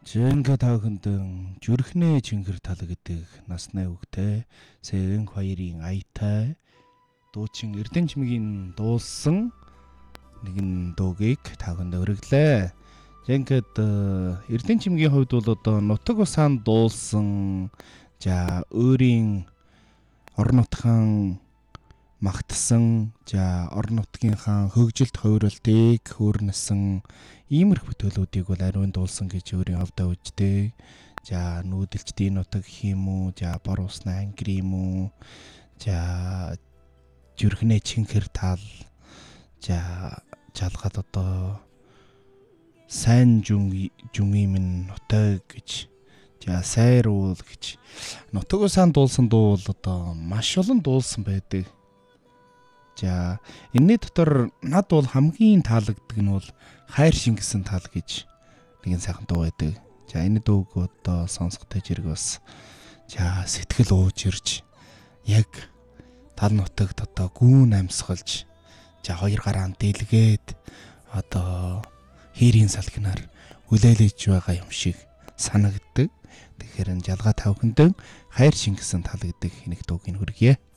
Жинка таахындан зүрхнээ чингэр тал гэдэг насны үгтэй Сэрэнг хоёрын аятай дуучин Эрдэнэчмгийн дуулсан нэгэн дуугийг таахынд өргөлээ. Жинкэд Эрдэнэчмгийн хувьд бол одоо нутаг усаан дуулсан за өөрийн орон нутгийн магтсан за орон нутгийнхаа хөгжилт хувиралтыг хөөрнөсөн иймэрхүү төлөвүүдийг бол ариун дуулсан гэж өөрийн авдаа үждэг. За нүүдэлчдийн нутаг гэх юм уу, за бор усны ангир юм уу, за зүрхнээ чинхэр тал, за жалгаад одоо сайн жүн минь нутаг гэж, за сайр уул гэж нутаг усаан дуулсан дуу бол одоо маш олон дуулсан байдаг. За энэний дотор над бол хамгийн таалагддаг нь бол хайр шингэсэн тал гэж нэгэн сайхан дуу байдаг. За энэ дууг одоо сонсохтой зэрэг бас за сэтгэл ууж ирж яг тал нутагт одоо гүүн амьсгалж за хоёр гараа дэлгээд одоо хийрийн салхинаар хүлээлж байгаа юм шиг санагддаг. Тэгэхээр энэ жалгаа тавхиндэн хайр шингэсэн тал гэдэг нэг дууг ин хүргье.